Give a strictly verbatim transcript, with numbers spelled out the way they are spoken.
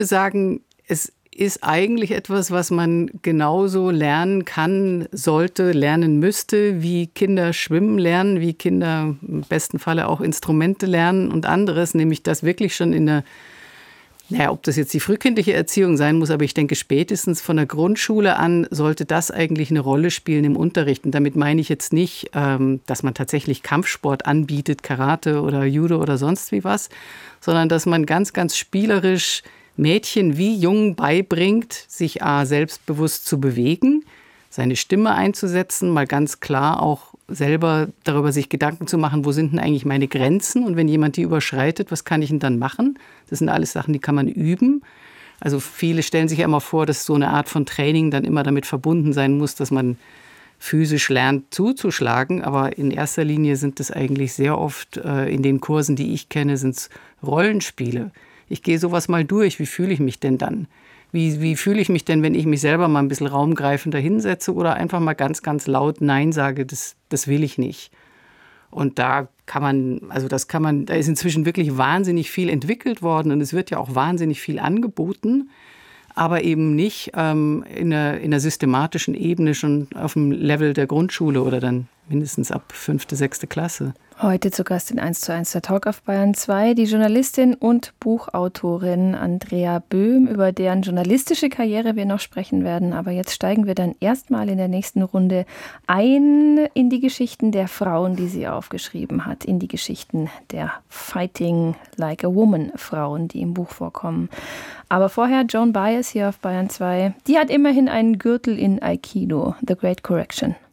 sagen, es ist eigentlich etwas, was man genauso lernen kann, sollte, lernen müsste, wie Kinder schwimmen lernen, wie Kinder im besten Falle auch Instrumente lernen und anderes, nämlich das wirklich schon in der, naja, ob das jetzt die frühkindliche Erziehung sein muss, aber ich denke spätestens von der Grundschule an sollte das eigentlich eine Rolle spielen im Unterricht. Und damit meine ich jetzt nicht, dass man tatsächlich Kampfsport anbietet, Karate oder Judo oder sonst wie was, sondern dass man ganz, ganz spielerisch Mädchen wie Jungen beibringt, sich a, selbstbewusst zu bewegen, seine Stimme einzusetzen, mal ganz klar auch selber darüber sich Gedanken zu machen, wo sind denn eigentlich meine Grenzen und wenn jemand die überschreitet, was kann ich denn dann machen? Das sind alles Sachen, die kann man üben. Also viele stellen sich ja immer vor, dass so eine Art von Training dann immer damit verbunden sein muss, dass man physisch lernt zuzuschlagen, aber in erster Linie sind es eigentlich sehr oft äh, in den Kursen, die ich kenne, sind es Rollenspiele. Ich gehe sowas mal durch, wie fühle ich mich denn dann? Wie, wie fühle ich mich denn, wenn ich mich selber mal ein bisschen raumgreifender hinsetze oder einfach mal ganz, ganz laut Nein sage, das, das will ich nicht. Und da kann man, also das kann man, da ist inzwischen wirklich wahnsinnig viel entwickelt worden und es wird ja auch wahnsinnig viel angeboten, aber eben nicht ähm, in, einer, in einer systematischen Ebene schon auf dem Level der Grundschule oder dann mindestens ab fünfte, sechste Klasse. Heute zu Gast in eins zu eins der Talk auf Bayern zwei, die Journalistin und Buchautorin Andrea Böhm, über deren journalistische Karriere wir noch sprechen werden. Aber jetzt steigen wir dann erstmal in der nächsten Runde ein in die Geschichten der Frauen, die sie aufgeschrieben hat, in die Geschichten der Fighting Like a Woman Frauen, die im Buch vorkommen. Aber vorher Joan Baez hier auf Bayern zwei, die hat immerhin einen Gürtel in Aikido, The Great Correction.